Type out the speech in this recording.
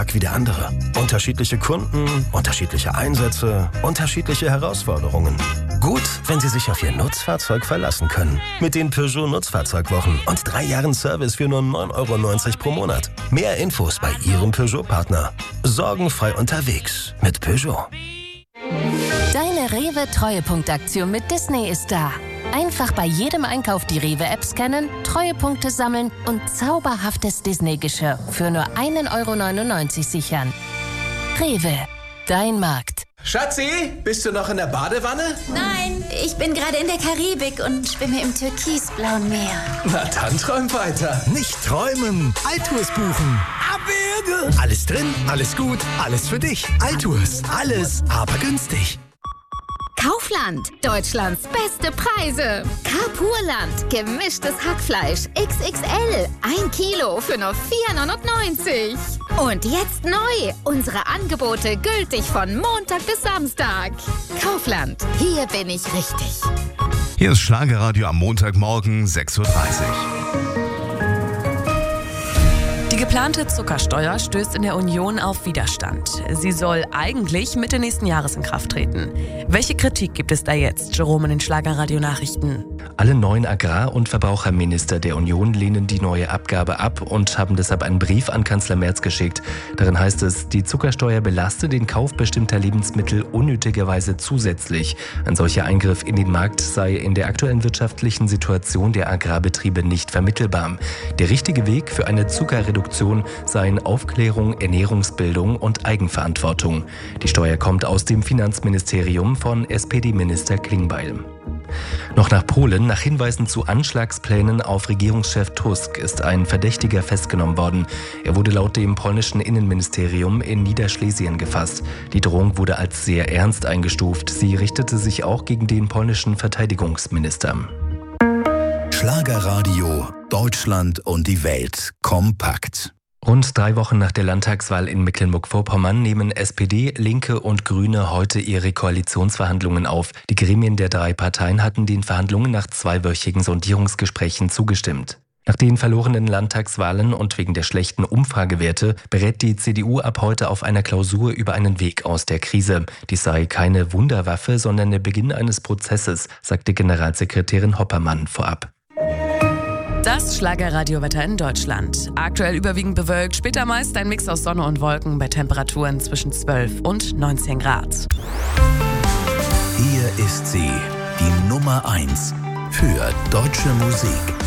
Tag wie der andere. Unterschiedliche Kunden, unterschiedliche Einsätze, unterschiedliche Herausforderungen. Gut, wenn Sie sich auf Ihr Nutzfahrzeug verlassen können. Mit den Peugeot Nutzfahrzeugwochen und 3 Jahren Service für nur 9,90 € pro Monat. Mehr Infos bei Ihrem Peugeot-Partner. Sorgenfrei unterwegs mit Peugeot. Deine Rewe-Treuepunktaktion mit Disney ist da. Einfach bei jedem Einkauf die Rewe-App scannen, Treuepunkte sammeln und zauberhaftes Disney-Geschirr für nur 1,99 € sichern. Rewe, dein Markt. Schatzi, bist du noch in der Badewanne? Nein, ich bin gerade in der Karibik und schwimme im türkisblauen Meer. Na dann träum weiter. Nicht träumen, Altours buchen. Abwürge. Alles drin, alles gut, alles für dich. Altours, alles, aber günstig. Kaufland, Deutschlands beste Preise. Carpurland, gemischtes Hackfleisch XXL, 1 Kilo für nur 4,99 €. Und jetzt neu, unsere Angebote gültig von Montag bis Samstag. Kaufland, hier bin ich richtig. Hier ist Schlagerradio am Montagmorgen 6:30 Uhr. Die geplante Zuckersteuer stößt in der Union auf Widerstand. Sie soll eigentlich Mitte nächsten Jahres in Kraft treten. Welche Kritik gibt es da jetzt? Jerome in den Schlagerradio-Nachrichten. Alle 9 Agrar- und Verbraucherminister der Union lehnen die neue Abgabe ab und haben deshalb einen Brief an Kanzler Merz geschickt. Darin heißt es, die Zuckersteuer belaste den Kauf bestimmter Lebensmittel unnötigerweise zusätzlich. Ein solcher Eingriff in den Markt sei in der aktuellen wirtschaftlichen Situation der Agrarbetriebe nicht vermittelbar. Der richtige Weg für eine Zuckerreduktion seien Aufklärung, Ernährungsbildung und Eigenverantwortung. Die Steuer kommt aus dem Finanzministerium von SPD-Minister Klingbeil. Noch nach Polen. Nach Hinweisen zu Anschlagsplänen auf Regierungschef Tusk ist ein Verdächtiger festgenommen worden. Er wurde laut dem polnischen Innenministerium in Niederschlesien gefasst. Die Drohung wurde als sehr ernst eingestuft. Sie richtete sich auch gegen den polnischen Verteidigungsminister. Schlagerradio, Deutschland und die Welt kompakt. Rund 3 Wochen nach der Landtagswahl in Mecklenburg-Vorpommern nehmen SPD, Linke und Grüne heute ihre Koalitionsverhandlungen auf. Die Gremien der 3 Parteien hatten den Verhandlungen nach 2-wöchigen Sondierungsgesprächen zugestimmt. Nach den verlorenen Landtagswahlen und wegen der schlechten Umfragewerte berät die CDU ab heute auf einer Klausur über einen Weg aus der Krise. Dies sei keine Wunderwaffe, sondern der Beginn eines Prozesses, sagte Generalsekretärin Hoppermann vorab. Das Schlagerradiowetter in Deutschland. Aktuell überwiegend bewölkt, später meist ein Mix aus Sonne und Wolken bei Temperaturen zwischen 12 und 19 Grad. Hier ist sie, die Nummer 1 für deutsche Musik.